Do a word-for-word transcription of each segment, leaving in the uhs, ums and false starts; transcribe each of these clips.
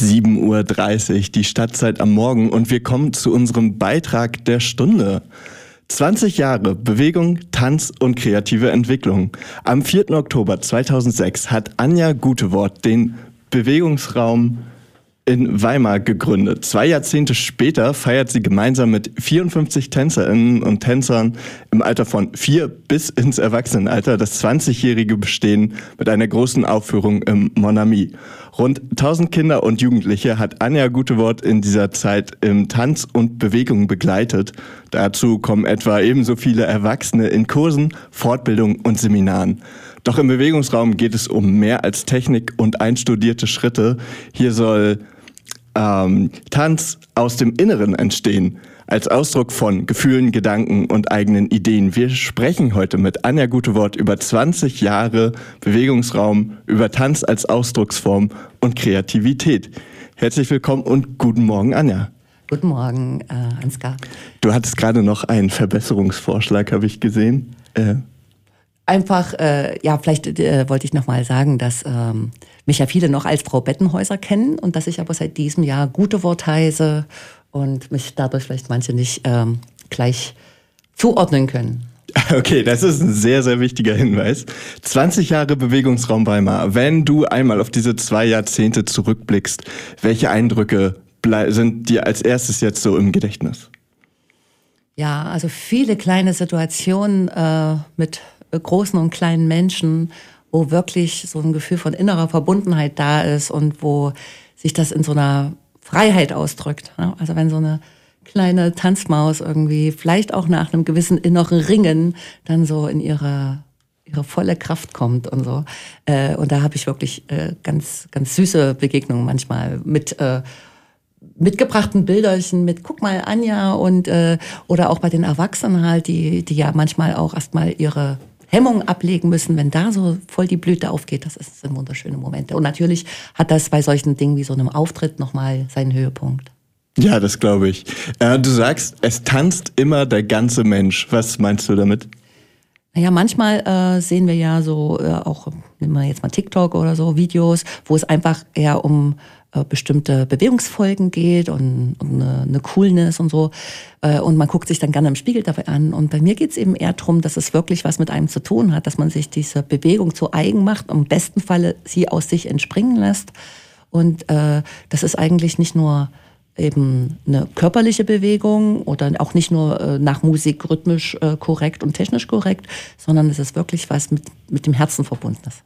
sieben Uhr dreißig, die Stadtzeit am Morgen, und wir kommen zu unserem Beitrag der Stunde. zwanzig Jahre Bewegung, Tanz und kreative Entwicklung. Am vierten Oktober zweitausendsechs hat Anja Gutewort den Bewegungsraum in Weimar gegründet. Zwei Jahrzehnte später feiert sie gemeinsam mit vierundfünfzig Tänzerinnen und Tänzern im Alter von vier bis ins Erwachsenenalter das zwanzigjährige Bestehen mit einer großen Aufführung im Mon Ami. Rund tausend Kinder und Jugendliche hat Anja Gutewort in dieser Zeit im Tanz und Bewegung begleitet. Dazu kommen etwa ebenso viele Erwachsene in Kursen, Fortbildungen und Seminaren. Doch im Bewegungsraum geht es um mehr als Technik und einstudierte Schritte. Hier soll ähm, Tanz aus dem Inneren entstehen, als Ausdruck von Gefühlen, Gedanken und eigenen Ideen. Wir sprechen heute mit Anja Gutewort über zwanzig Jahre Bewegungsraum, über Tanz als Ausdrucksform und Kreativität. Herzlich willkommen und guten Morgen, Anja. Guten Morgen, äh, Ansgar. Du hattest gerade noch einen Verbesserungsvorschlag, habe ich gesehen. Äh, Einfach, äh, ja, vielleicht äh, wollte ich noch mal sagen, dass ähm, mich ja viele noch als Frau Bettenhäuser kennen und dass ich aber seit diesem Jahr Gutewort heiße und mich dadurch vielleicht manche nicht ähm, gleich zuordnen können. Okay, das ist ein sehr, sehr wichtiger Hinweis. zwanzig Jahre Bewegungsraum Weimar. Wenn du einmal auf diese zwei Jahrzehnte zurückblickst, welche Eindrücke blei- sind dir als erstes jetzt so im Gedächtnis? Ja, also viele kleine Situationen äh, mit großen und kleinen Menschen, wo wirklich so ein Gefühl von innerer Verbundenheit da ist und wo sich das in so einer Freiheit ausdrückt. Also wenn so eine kleine Tanzmaus irgendwie vielleicht auch nach einem gewissen inneren Ringen dann so in ihre ihre volle Kraft kommt und so. Und da habe ich wirklich ganz ganz süße Begegnungen manchmal mit mitgebrachten Bilderchen mit, guck mal, Anja, und äh, oder auch bei den Erwachsenen halt, die die ja manchmal auch erstmal ihre Hemmungen ablegen müssen, wenn da so voll die Blüte aufgeht. Das ist ein wunderschöne Momente. Und natürlich hat das bei solchen Dingen wie so einem Auftritt nochmal seinen Höhepunkt. Ja, das glaube ich. Äh, du sagst, es tanzt immer der ganze Mensch. Was meinst du damit? Naja, manchmal äh, sehen wir ja so, äh, auch, nehmen wir jetzt mal TikTok oder so, Videos, wo es einfach eher um äh, bestimmte Bewegungsfolgen geht und um eine, eine Coolness und so. Äh, und man guckt sich dann gerne im Spiegel dabei an. Und bei mir geht es eben eher darum, dass es wirklich was mit einem zu tun hat, dass man sich diese Bewegung zu eigen macht, im besten Falle sie aus sich entspringen lässt. Und äh, das ist eigentlich nicht nur eben eine körperliche Bewegung oder auch nicht nur äh, nach Musik rhythmisch äh, korrekt und technisch korrekt, sondern es ist wirklich was mit, mit dem Herzen verbundenes.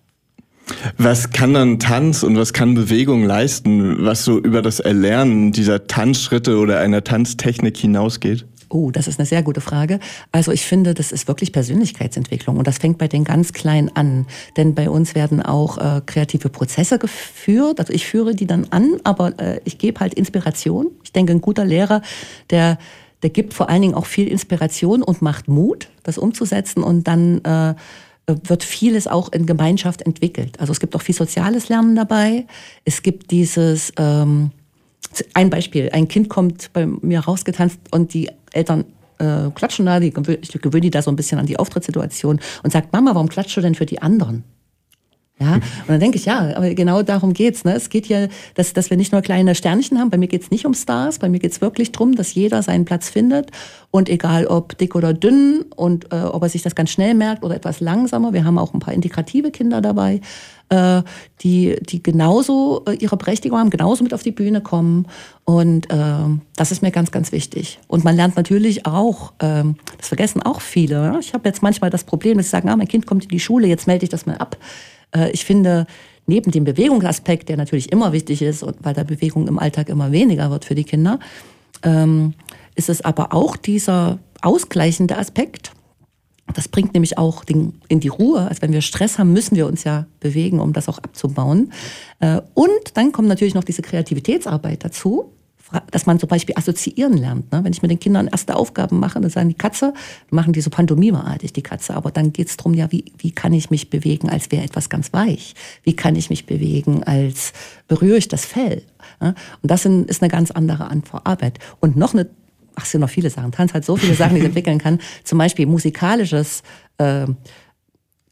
Was kann dann Tanz und was kann Bewegung leisten, was so über das Erlernen dieser Tanzschritte oder einer Tanztechnik hinausgeht? Oh, das ist eine sehr gute Frage. Also ich finde, das ist wirklich Persönlichkeitsentwicklung und das fängt bei den ganz Kleinen an. Denn bei uns werden auch äh, kreative Prozesse geführt. Also ich führe die dann an, aber äh, ich gebe halt Inspiration. Ich denke, ein guter Lehrer, der, der gibt vor allen Dingen auch viel Inspiration und macht Mut, das umzusetzen, und dann äh, wird vieles auch in Gemeinschaft entwickelt. Also es gibt auch viel soziales Lernen dabei. Es gibt dieses... Ähm, Ein Beispiel, ein Kind kommt bei mir rausgetanzt und die Eltern äh, klatschen da, die, ich gewöhne die da so ein bisschen an die Auftrittssituation und sagt, Mama, warum klatschst du denn für die anderen? Ja, und dann denke ich, ja, aber genau darum geht's. Ne? Es geht ja, dass, dass wir nicht nur kleine Sternchen haben. Bei mir geht's nicht um Stars, bei mir geht's wirklich drum, dass jeder seinen Platz findet. Und egal ob dick oder dünn und äh, ob er sich das ganz schnell merkt oder etwas langsamer. Wir haben auch ein paar integrative Kinder dabei, äh, die, die genauso äh, ihre Berechtigung haben, genauso mit auf die Bühne kommen. Und äh, das ist mir ganz, ganz wichtig. Und man lernt natürlich auch, äh, das vergessen auch viele. Ne? Ich habe jetzt manchmal das Problem, dass sie sagen, ah, mein Kind kommt in die Schule, jetzt melde ich das mal ab. Ich finde, neben dem Bewegungsaspekt, der natürlich immer wichtig ist, und weil der Bewegung im Alltag immer weniger wird für die Kinder, ähm, ist es aber auch dieser ausgleichende Aspekt. Das bringt nämlich auch den, in die Ruhe. Also wenn wir Stress haben, müssen wir uns ja bewegen, um das auch abzubauen. Äh, und dann kommt natürlich noch diese Kreativitätsarbeit dazu, dass man zum Beispiel assoziieren lernt. Ne? Wenn ich mit den Kindern erste Aufgaben mache, dann sagen die Katze, machen die so pantomimeartig, die Katze. Aber dann geht es darum, ja, wie, wie kann ich mich bewegen, als wäre etwas ganz weich? Wie kann ich mich bewegen, als berühre ich das Fell? Ne? Und das ist eine ganz andere Arbeit. Und noch eine, ach, es sind noch viele Sachen. Tanz hat so viele Sachen, die es entwickeln kann. Zum Beispiel musikalisches äh,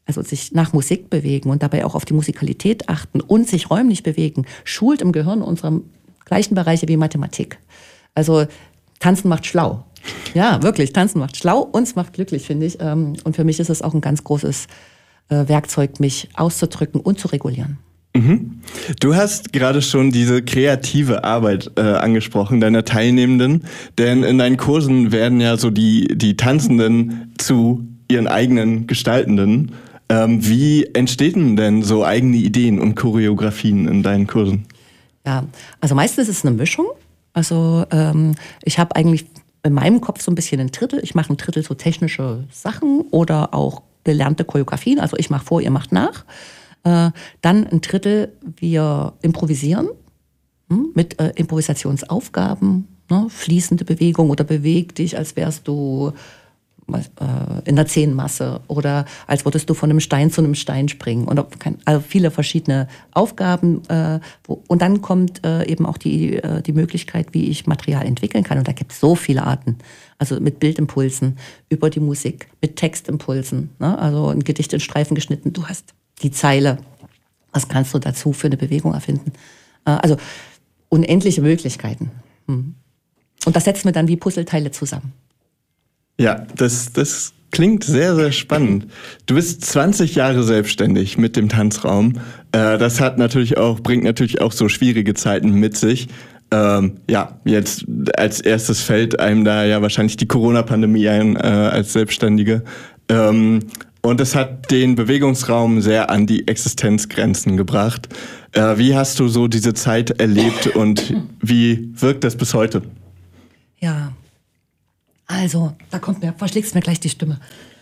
also sich nach Musik bewegen und dabei auch auf die Musikalität achten und sich räumlich bewegen, schult im Gehirn unsere gleichen Bereiche wie Mathematik. Also Tanzen macht schlau. Ja, wirklich, Tanzen macht schlau, uns macht glücklich, finde ich. Und für mich ist es auch ein ganz großes Werkzeug, mich auszudrücken und zu regulieren. Mhm. Du hast gerade schon diese kreative Arbeit äh, angesprochen, deiner Teilnehmenden, denn in deinen Kursen werden ja so die, die Tanzenden zu ihren eigenen Gestaltenden. Ähm, wie entstehen denn so eigene Ideen und Choreografien in deinen Kursen? Ja, also meistens ist es eine Mischung. Also ähm, ich habe eigentlich in meinem Kopf so ein bisschen ein Drittel. Ich mache ein Drittel so technische Sachen oder auch gelernte Choreografien. Also ich mache vor, ihr macht nach. Äh, dann ein Drittel, wir improvisieren hm, mit äh, Improvisationsaufgaben, ne? Fließende Bewegung oder beweg dich, als wärst du in der Zehenmasse oder als würdest du von einem Stein zu einem Stein springen. Und also viele verschiedene Aufgaben. Äh, wo, und dann kommt äh, eben auch die, äh, die Möglichkeit, wie ich Material entwickeln kann. Und da gibt es so viele Arten. Also mit Bildimpulsen, über die Musik, mit Textimpulsen. Ne? Also ein Gedicht in Streifen geschnitten. Du hast die Zeile. Was kannst du dazu für eine Bewegung erfinden? Äh, also unendliche Möglichkeiten. Hm. Und das setzen wir dann wie Puzzleteile zusammen. Ja, das, das klingt sehr, sehr spannend. Du bist zwanzig Jahre selbstständig mit dem Tanzraum. Äh, das hat natürlich auch, bringt natürlich auch so schwierige Zeiten mit sich. Ähm, ja, jetzt als erstes fällt einem da ja wahrscheinlich die Corona-Pandemie ein äh, als Selbstständige. Ähm, und es hat den Bewegungsraum sehr an die Existenzgrenzen gebracht. Äh, wie hast du so diese Zeit erlebt und wie wirkt das bis heute? Ja. Also, da kommt mir, verschlägst mir gleich die Stimme.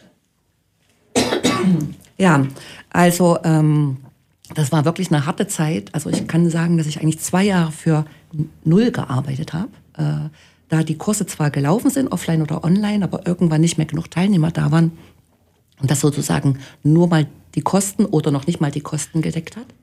Ja, also ähm, das war wirklich eine harte Zeit. Also ich kann sagen, dass ich eigentlich zwei Jahre für null gearbeitet habe. Äh, da die Kurse zwar gelaufen sind, offline oder online, aber irgendwann nicht mehr genug Teilnehmer da waren. Und das sozusagen nur mal die Kosten oder noch nicht mal die Kosten gedeckt hat.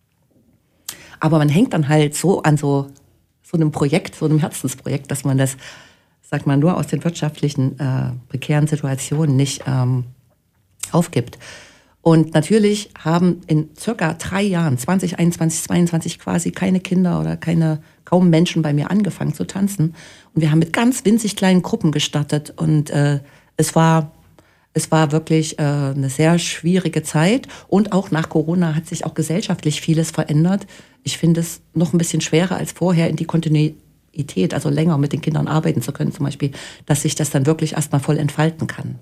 Aber man hängt dann halt so an so, so einem Projekt, so einem Herzensprojekt, dass man das, sagt man, nur aus den wirtschaftlichen äh, prekären Situationen nicht ähm, aufgibt. Und natürlich haben in circa drei Jahren, zwanzig einundzwanzig, zweiundzwanzig, quasi keine Kinder oder keine, kaum Menschen bei mir angefangen zu tanzen. Und wir haben mit ganz winzig kleinen Gruppen gestartet. Und äh, es war, es war wirklich äh, eine sehr schwierige Zeit. Und auch nach Corona hat sich auch gesellschaftlich vieles verändert. Ich finde es noch ein bisschen schwerer als vorher in die Kontinuität, also länger mit den Kindern arbeiten zu können zum Beispiel, dass sich das dann wirklich erstmal voll entfalten kann.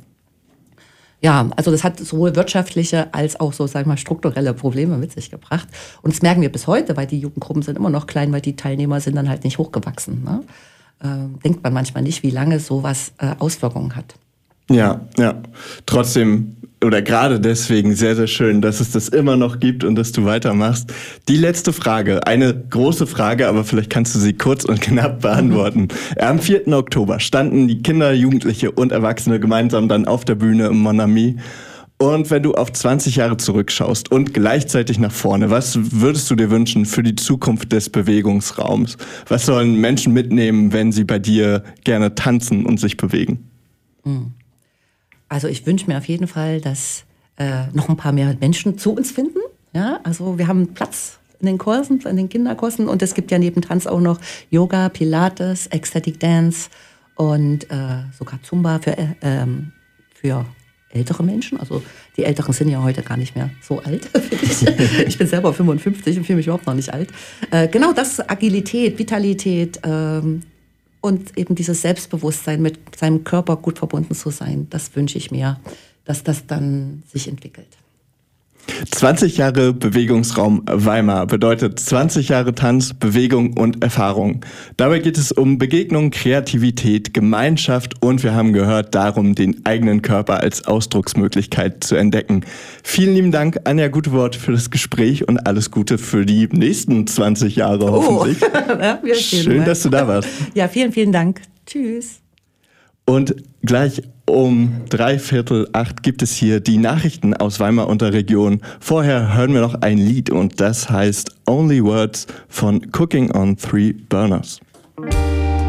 Ja, also das hat sowohl wirtschaftliche als auch so, sagen wir mal, strukturelle Probleme mit sich gebracht. Und das merken wir bis heute, weil die Jugendgruppen sind immer noch klein, weil die Teilnehmer sind dann halt nicht hochgewachsen. Ne? Äh, denkt man manchmal nicht, wie lange sowas äh, Auswirkungen hat. Ja, ja. Trotzdem, oder gerade deswegen sehr, sehr schön, dass es das immer noch gibt und dass du weitermachst. Die letzte Frage, eine große Frage, aber vielleicht kannst du sie kurz und knapp beantworten. Mhm. Am vierten Oktober standen die Kinder, Jugendliche und Erwachsene gemeinsam dann auf der Bühne im Mon Ami. Und wenn du auf zwanzig Jahre zurückschaust und gleichzeitig nach vorne, was würdest du dir wünschen für die Zukunft des Bewegungsraums? Was sollen Menschen mitnehmen, wenn sie bei dir gerne tanzen und sich bewegen? Mhm. Also ich wünsche mir auf jeden Fall, dass äh, noch ein paar mehr Menschen zu uns finden. Ja, also wir haben Platz in den Kursen, in den Kinderkursen. Und es gibt ja neben Tanz auch noch Yoga, Pilates, Ecstatic Dance und äh, sogar Zumba für, äh, ähm, für ältere Menschen. Also die Älteren sind ja heute gar nicht mehr so alt, finde ich. Ich bin selber fünfundfünfzig und fühle mich überhaupt noch nicht alt. Äh, genau das, Agilität, Vitalität, ähm, und eben dieses Selbstbewusstsein, mit seinem Körper gut verbunden zu sein, das wünsche ich mir, dass das dann sich entwickelt. zwanzig Jahre Bewegungsraum Weimar bedeutet zwanzig Jahre Tanz, Bewegung und Erfahrung. Dabei geht es um Begegnung, Kreativität, Gemeinschaft und wir haben gehört, darum, den eigenen Körper als Ausdrucksmöglichkeit zu entdecken. Vielen lieben Dank, Anja Gutewort, für das Gespräch und alles Gute für die nächsten zwanzig Jahre hoffentlich. Oh. Ja, schön, dass du da warst. Ja, vielen, vielen Dank. Tschüss. Und gleich um dreiviertel acht gibt es hier die Nachrichten aus Weimar und der Region. Vorher hören wir noch ein Lied und das heißt Only Words von Cooking on Three Burners.